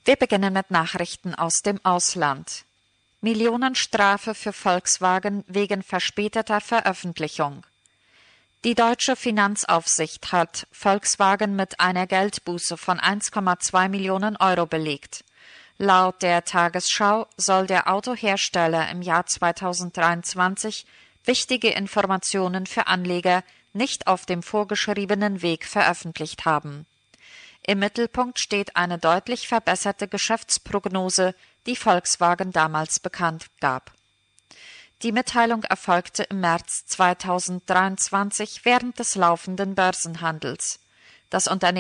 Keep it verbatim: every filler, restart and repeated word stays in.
Wir beginnen mit Nachrichten aus dem Ausland. Millionenstrafe für Volkswagen wegen verspäteter Veröffentlichung. Die deutsche Finanzaufsicht hat Volkswagen mit einer Geldbuße von eins Komma zwei Millionen Euro belegt. Laut der Tagesschau soll der Autohersteller im Jahr zweitausenddreiundzwanzig wichtige Informationen für Anleger nicht auf dem vorgeschriebenen Weg veröffentlicht haben. Im Mittelpunkt steht eine deutlich verbesserte Geschäftsprognose, die Volkswagen damals bekannt gab. Die Mitteilung erfolgte im März zweitausenddreiundzwanzig während des laufenden Börsenhandels. Das Unternehmen